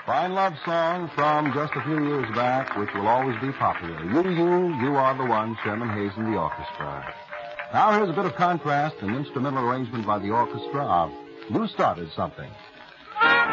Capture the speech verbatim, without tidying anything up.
Fine love song from just a few years back, which will always be popular. You, you, you are the one, Sherman Hayes and the orchestra. Now here's a bit of contrast, an instrumental arrangement by the orchestra of Who Started Something.